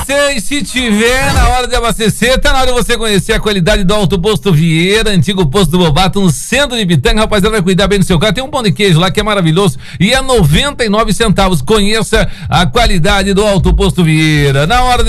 16, se tiver na hora de abastecer, tá na hora de você conhecer a qualidade do Alto Posto Vieira, antigo posto do Bobato, no centro de Bitanga. Rapaziada, vai cuidar bem do seu carro. Tem um pão de queijo lá que é maravilhoso e é 99 centavos. Conheça a qualidade do Alto Posto Vieira. Na hora de